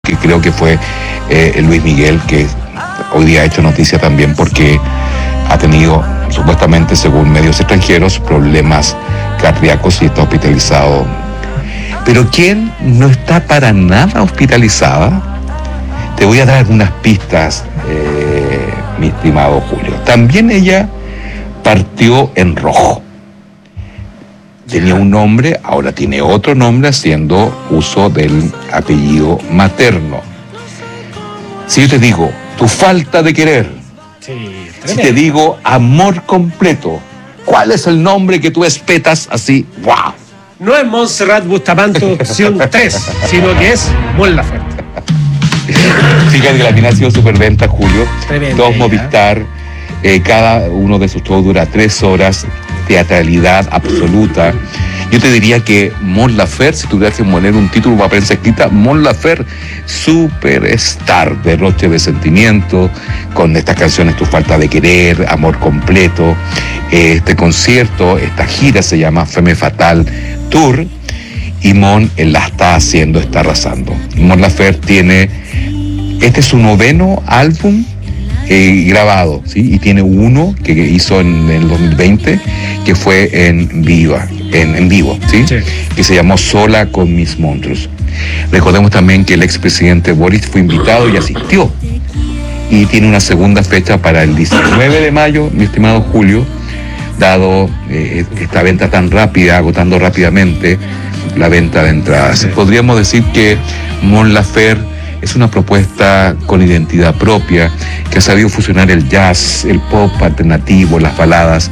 que creo que fue Luis Miguel, que hoy día ha hecho noticia también porque ha tenido, supuestamente, según medios extranjeros, problemas cardíacos y está hospitalizado. Pero ¿quién no está para nada hospitalizada? Te voy a dar algunas pistas, mi estimado Julio. También ella partió en rojo. Tenía un nombre, ahora tiene otro nombre, haciendo uso del apellido materno. Si yo te digo, tu falta de querer, si te digo amor completo, ¿cuál es el nombre que tú espetas así? ¡Wow! No es Montserrat Bustamante opción 3, sino que es Mon Laferte. Fíjate que la mina ha sido superventa, Julio. Tremenda, 2 Movistar, cada uno de sus shows dura 3 horas, teatralidad absoluta. Yo te diría que Mon Laferte, si tuvieras que poner un título para prensa escrita, Mon Laferte, superstar, derroche de sentimiento, con estas canciones Tu falta de querer, Amor completo. Este concierto, esta gira se llama Femme Fatale Tour, y Mon la está haciendo, está arrasando. Mon Laferte tiene, este es su 9º álbum grabado, ¿sí? Y tiene uno que hizo en el 2020, que fue en vivo, ¿sí? Sí. Que se llamó Sola con mis monstruos. Recordemos también que el expresidente Boris fue invitado y asistió. Y tiene una segunda fecha para el 19 de mayo, mi estimado Julio, dado esta venta tan rápida, agotando rápidamente la venta de entradas. Sí. Podríamos decir que Mon Laferte es una propuesta con identidad propia, que ha sabido fusionar el jazz, el pop alternativo, las baladas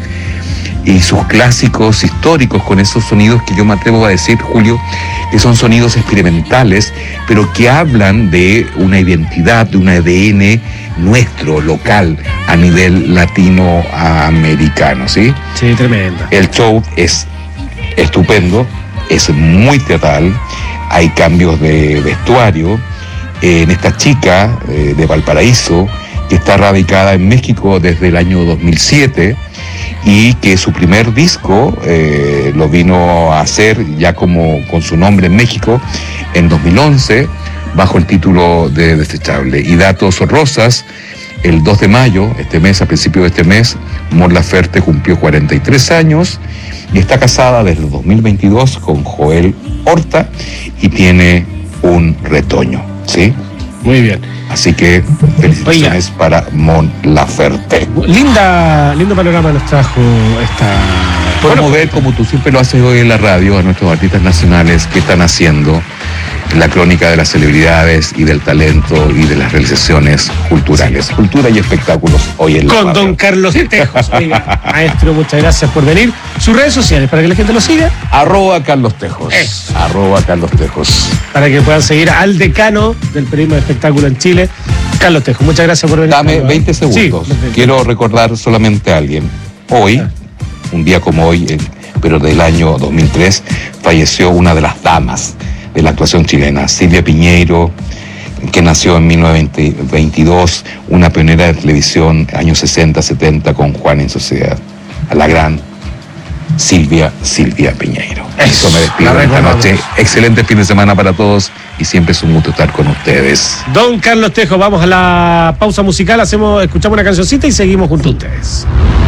y sus clásicos históricos con esos sonidos que yo me atrevo a decir, Julio, que son sonidos experimentales, pero que hablan de una identidad, de un ADN nuestro, local, a nivel latinoamericano, ¿sí? Sí, tremenda. El show es estupendo, es muy teatral, hay cambios de vestuario. En esta chica de Valparaíso, que está radicada en México desde el año 2007 y que su primer disco lo vino a hacer ya como con su nombre en México en 2011 bajo el título de Desechable. Y datos rosas, el 2 de mayo, este mes, a principios de este mes, Mon Laferte cumplió 43 años y está casada desde el 2022 con Joel Horta y tiene un retoño. ¿Sí? Muy bien. Así que felicitaciones para Mon Laferte. Lindo panorama nos trajo esta... Podemos ver, como tú siempre lo haces hoy en la radio, a nuestros artistas nacionales que están haciendo la crónica de las celebridades y del talento y de las realizaciones culturales. Sí. Cultura y espectáculos hoy en la radio. Con don Carlos Tejos. Oiga, maestro, muchas gracias por venir. Sus redes sociales, para que la gente lo siga. @Carlos Tejos. @Carlos Tejos. Para que puedan seguir al decano del periodismo de espectáculo en Chile, Carlos Tejos. Muchas gracias por venir. Dame 20 segundos. Sí, quiero recordar solamente a alguien. Hoy, un día como hoy, pero del año 2003, falleció una de las damas de la actuación chilena, Silvia Piñeiro, que nació en 1922, una pionera de televisión, años 60, 70, con Juan en Sociedad. A la gran Silvia Piñeiro. Eso me despido de esta noche. Excelente fin de semana para todos y siempre es un gusto estar con ustedes. Don Carlos Tejos, vamos a la pausa musical, escuchamos una cancioncita y seguimos junto a ustedes.